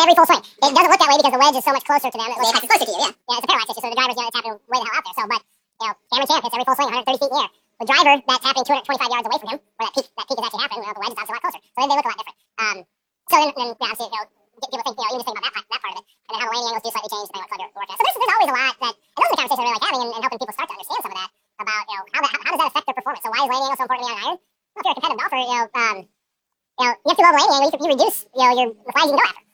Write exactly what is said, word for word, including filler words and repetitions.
every full swing. It doesn't look that way because the wedge is so much closer to them. Well, it's closer to you, yeah. Yeah, it's a parallax issue, so the driver's, you know, it's happening way the hell out there. So, but, you know, Cameron Champ hits every full swing, one hundred thirty feet in the air. The driver that's happening two hundred twenty-five yards away from him, where that peak, that peak is actually happening, you know, the wedge is obviously a lot closer. So then they look a lot different. Um, so then, then yeah, obviously, you know, people think, you know, you just think about that, that part of it, and then how the landing angles do slightly change depending on what club you're working on. So there's, there's always a lot that, and those are the conversations I really like having and, and helping people start to understand some of that about, you know, how, that, how, how does that affect their performance? So why is landing angle so important to me on an iron? Well, if you're a competitive golfer, you know, um, you know, you have to love landing angle, you, you reduce, you know, your the flags you can go after.